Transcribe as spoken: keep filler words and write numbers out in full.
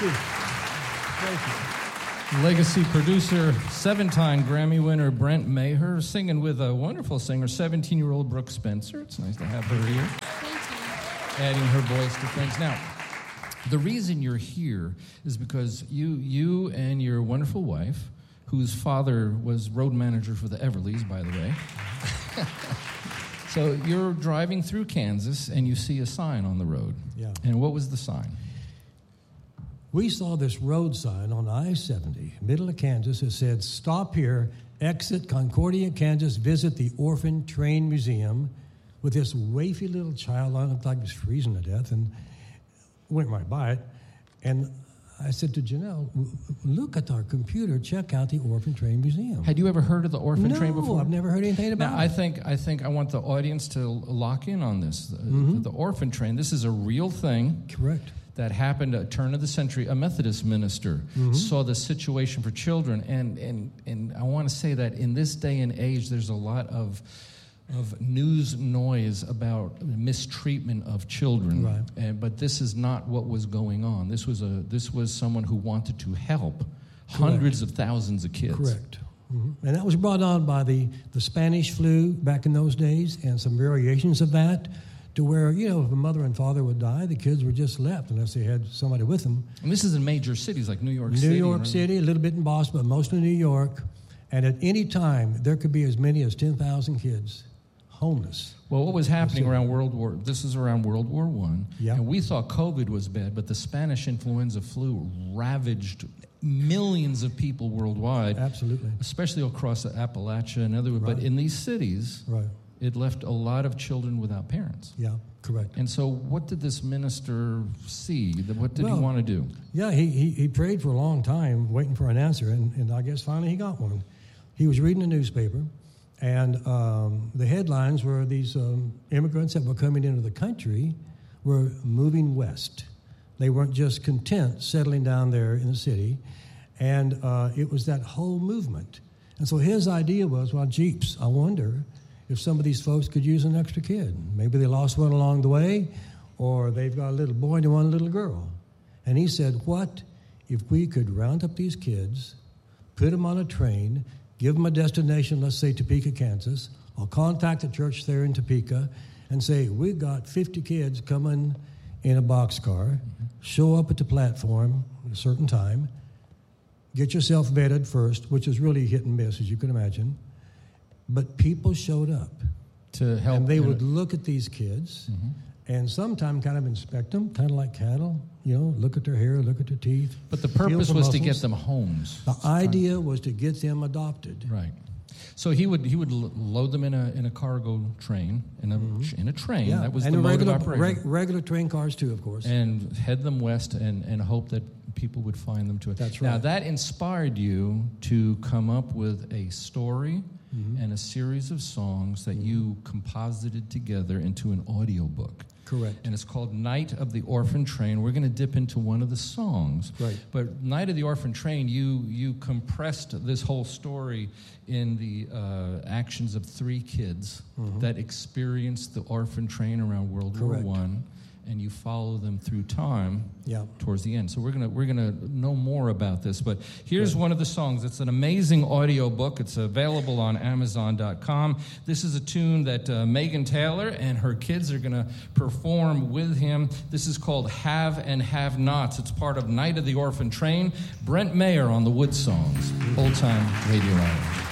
you. Thank you. Legacy producer, seven-time Grammy winner Brent Maher, singing with a wonderful singer, seventeen-year-old Brooke Spencer. It's nice to have her here. Thank you. Adding her voice to things. Now, the reason you're here is because you, you and your wonderful wife, whose father was road manager for the Everlys, by the way. So you're driving through Kansas and you see a sign on the road. Yeah. And what was the sign? We saw this road sign on I seventy, middle of Kansas. It said, "Stop here, exit Concordia, Kansas, visit the Orphan Train Museum," with this wafy little child on it, looked like he was freezing to death, and went right by it. And I said to Janelle, "Look at our computer, check out the Orphan Train Museum." Had you ever heard of the Orphan no, Train before? I've never heard anything about now, it. I think I think I want the audience to lock in on this. The, mm-hmm. the Orphan Train, this is a real thing. Correct. That happened at the turn of the century. A Methodist minister mm-hmm. saw the situation for children, and, and, and I want to say that in this day and age, there's a lot of of news noise about mistreatment of children. Right. And, but this is not what was going on. This was a this was someone who wanted to help Correct. hundreds of thousands of kids. Correct. Mm-hmm. And that was brought on by the, the Spanish flu back in those days, and some variations of that, to where, you know, if a mother and father would die, the kids were just left unless they had somebody with them. And this is in major cities like New York New City. New York right? City, a little bit in Boston, but mostly New York. And at any time, there could be as many as ten thousand kids homeless. Well, what was happening around World War, this is around World War One, yeah. and we thought COVID was bad, but the Spanish influenza flu ravaged millions of people worldwide. Absolutely. Especially across the Appalachia and other, right. But in these cities, right. it left a lot of children without parents. Yeah, correct. And so what did this minister see? What did well, he want to do? Yeah, he, he, he prayed for a long time, waiting for an answer, and, and I guess finally he got one. He was reading a newspaper, and um, the headlines were these um, immigrants that were coming into the country were moving west. They weren't just content settling down there in the city, and uh, it was that whole movement. And so his idea was, well, jeeps, I wonder if some of these folks could use an extra kid. Maybe they lost one along the way, or they've got a little boy and one little girl. And he said, what if we could round up these kids, put them on a train, give them a destination, let's say Topeka, Kansas. I'll contact the church there in Topeka and say, we've got fifty kids coming in a boxcar. Mm-hmm. Show up at the platform at a certain time. Get yourself vetted first, which is really hit and miss, as you can imagine. But people showed up. To help. And they would know. look at these kids mm-hmm. and sometimes kind of inspect them, kind of like cattle. You know, look at their hair, look at their teeth. But the purpose was to get them homes. The idea was to get them adopted. Right. So he would he would load them in a in a cargo train in a mm-hmm. in a train. Yeah. That was and the mode regular, of operation. Reg, regular train cars too, of course. And head them west and, and hope that people would find them to it. That's right. Now that inspired you to come up with a story mm-hmm. and a series of songs that mm-hmm. you composited together into an audio book. Correct. And it's called Night of the Orphan Train. We're going to dip into one of the songs. Right. But Night of the Orphan Train, you you compressed this whole story in the uh, actions of three kids mm-hmm. that experienced the orphan train around World Correct. War One, and you follow them through time yeah. towards the end. So we're gonna we're gonna know more about this. But here's Right. one of the songs. It's an amazing audio book. It's available on Amazon dot com. This is a tune that uh, Megan Taylor and her kids are gonna perform with him. This is called Have and Have Nots. It's part of Night of the Orphan Train. Brent Maher on the Wood Songs, Old Time Radio Hour.